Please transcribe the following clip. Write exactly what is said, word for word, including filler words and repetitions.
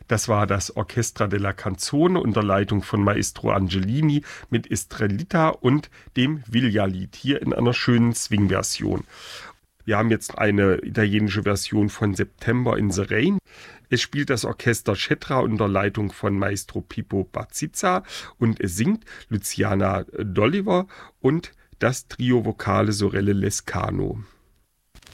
Das war das Orchestra della Canzone unter Leitung von Maestro Angelini mit Estrellita und dem Villa-Lied hier in einer schönen Swing-Version. Wir haben jetzt eine italienische Version von September in the Rain. Es spielt das Orchester Cetra unter Leitung von Maestro Pippo Bazzizza und es singt Luciana D'Oliver und das Trio Vocale Sorelle Lescano.